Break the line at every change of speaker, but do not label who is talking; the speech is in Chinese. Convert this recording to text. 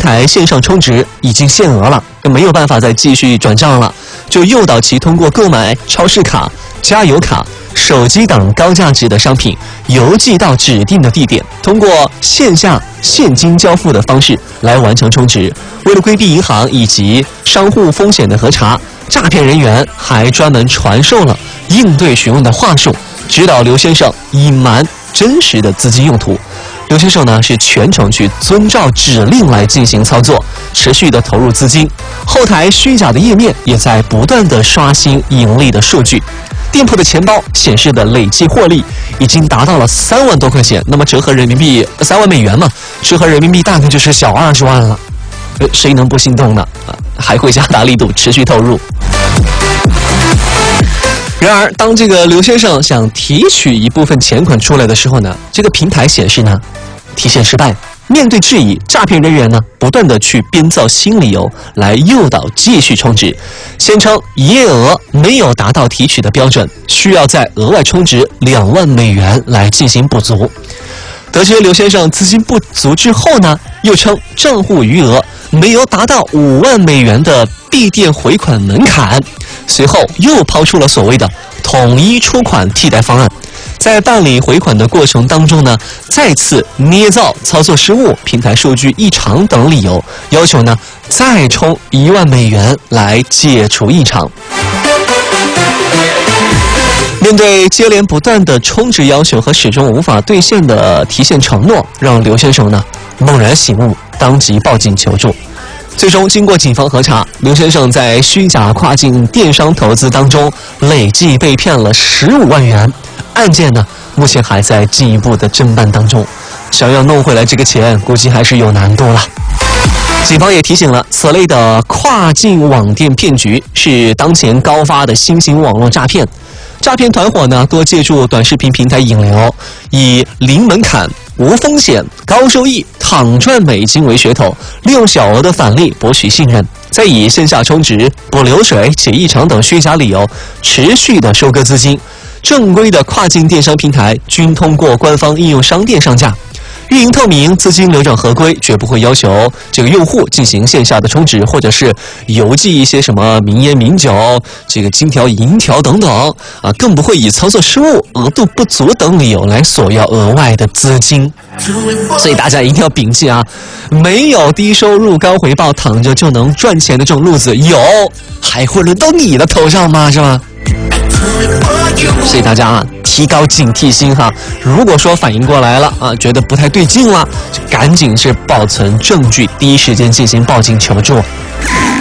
台线上充值已经限额了，没有办法再继续转账了，就诱导其通过购买超市卡、加油卡、手机等高价值的商品邮寄到指定的地点，通过线下现金交付的方式来完成充值。为了规避银行以及商户风险的核查，诈骗人员还专门传授了应对询问的话术，指导刘先生隐瞒真实的资金用途。刘先生呢是全程去遵照指令来进行操作，持续的投入资金，后台虚假的页面也在不断的刷新盈利的数据。店铺的钱包显示的累计获利已经达到了3万多块钱，那么折合人民币3万美元嘛，折合人民币大概就是小20万了。谁能不心动呢？还会加大力度持续投入。然而，当这个刘先生想提取一部分钱款出来的时候呢，这个平台显示呢，提现失败。面对质疑，诈骗人员呢不断的去编造新理由来诱导继续充值，宣称营业额没有达到提取的标准，需要再额外充值2万美元来进行补足。得知刘先生资金不足之后呢，又称账户余额没有达到5万美元的闭店回款门槛，随后又抛出了所谓的统一出款替代方案。在办理回款的过程当中呢，再次捏造操作失误、平台数据异常等理由，要求呢再充1万美元来解除异常。面对接连不断的充值要求和始终无法兑现的提现承诺，让刘先生呢猛然醒悟，当即报警求助。最终经过警方核查，刘先生在虚假跨境电商投资当中累计被骗了15万元，案件呢目前还在进一步的侦办当中，想要弄回来这个钱估计还是有难度了。警方也提醒了，此类的跨境网店骗局是当前高发的新型网络诈骗。诈骗团伙呢多借助短视频平台引流，以零门槛、无风险、高收益、躺赚美金为噱头，利用小额的返利博取信任，再以线下充值、补流水、且异常等虚假理由持续的收割资金。正规的跨境电商平台均通过官方应用商店上架，运营透明，资金流转合规，绝不会要求这个用户进行线下的充值，或者是邮寄一些什么名烟名酒、这个金条银条等等啊，更不会以操作失误、额度不足等理由来索要额外的资金。所以大家一定要铭记啊，没有低收入高回报躺着就能赚钱的这种路子，有还会轮到你的头上吗？是吧？所以大家啊，提高警惕心哈。如果说反应过来了啊，觉得不太对劲了，就赶紧是保存证据，第一时间进行报警求助。